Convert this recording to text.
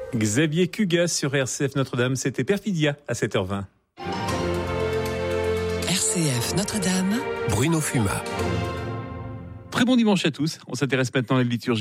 Xavier Cugas sur RCF Notre-Dame, c'était Perfidia à 7h20. RCF Notre-Dame, Bruno Fuma. Très bon dimanche à tous. On s'intéresse maintenant à la liturgie.